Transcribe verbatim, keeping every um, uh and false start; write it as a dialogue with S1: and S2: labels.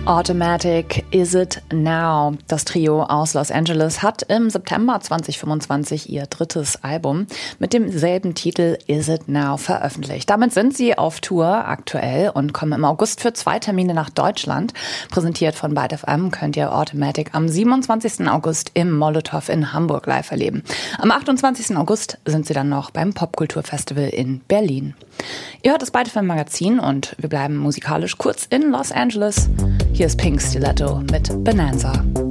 S1: Automatic, Is It Now? Das Trio aus Los Angeles hat im September zwanzig fünfundzwanzig ihr drittes Album mit demselben Titel Is It Now veröffentlicht. Damit sind sie auf Tour aktuell und kommen im August für zwei Termine nach Deutschland. Präsentiert von Byte F M könnt ihr Automatic am siebenundzwanzigsten August im Molotow in Hamburg live erleben. Am achtundzwanzigsten August sind sie dann noch beim Popkulturfestival in Berlin. Ihr hört das Byte F M Magazin und wir bleiben musikalisch kurz in Los Angeles. Hier ist Pink Stiletto mit Bonanza.